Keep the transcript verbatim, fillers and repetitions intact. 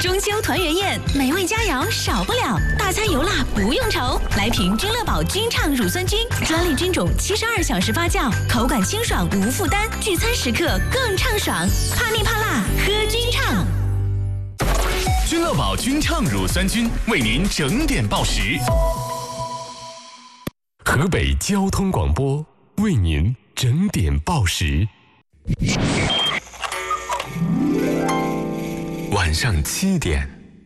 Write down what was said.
中秋团圆宴，美味佳肴少不了，大餐油辣不用愁。来瓶君乐宝君畅乳酸菌，专利菌种，七十二小时发酵，口感清爽无负担，聚餐时刻更畅爽。怕腻怕辣，喝君畅。 君乐宝君畅乳酸菌为您整点报时。 河北交通广播为您整点报时。晚上七点。